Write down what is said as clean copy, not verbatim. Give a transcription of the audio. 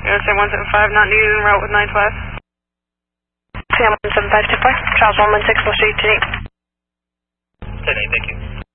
USA 175, not needed en route with 9-5. CM 175, deploy. Charles 116, will show you today. 10-8, thank you.